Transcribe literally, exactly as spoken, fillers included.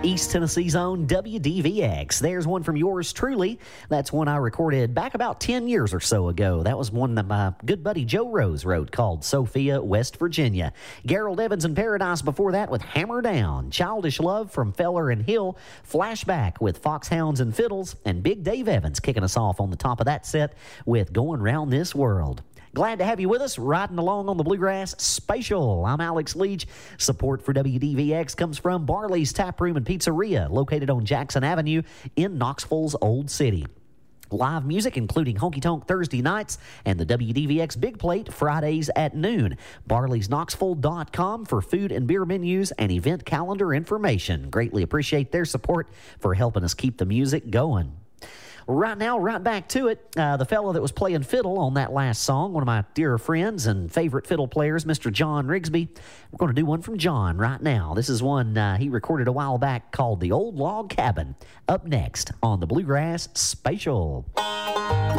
East Tennessee's own W D V X. There's one from yours truly. That's one I recorded back about ten years or so ago. That was one that my good buddy Joe Rose wrote called Sophia, West Virginia. Gerald Evans and Paradise before that with Hammer Down. Childish Love from Feller and Hill. Flashback with Foxhounds and Fiddles. And Big Dave Evans kicking us off on the top of that set with Going Round This World. Glad to have you with us, riding along on the Bluegrass Spatial. I'm Alex Leach. Support for W D V X comes from Barley's Tap Room and Pizzeria, located on Jackson Avenue in Knoxville's Old City. Live music, including Honky Tonk Thursday nights and the W D V X Big Plate Fridays at noon. Barleys Knoxville dot com for food and beer menus and event calendar information. Greatly appreciate their support for helping us keep the music going. Right now, right back to it, uh, the fellow that was playing fiddle on that last song, one of my dear friends and favorite fiddle players, Mister John Rigsby. We're going to do one from John right now. This is one uh, he recorded a while back called The Old Log Cabin. Up next on the Bluegrass Spatial.